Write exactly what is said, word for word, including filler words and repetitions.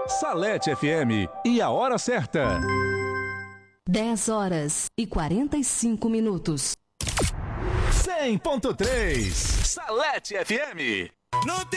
Salete F M e a hora certa. dez horas e quarenta e cinco minutos. cem ponto três Salete F M. Não tem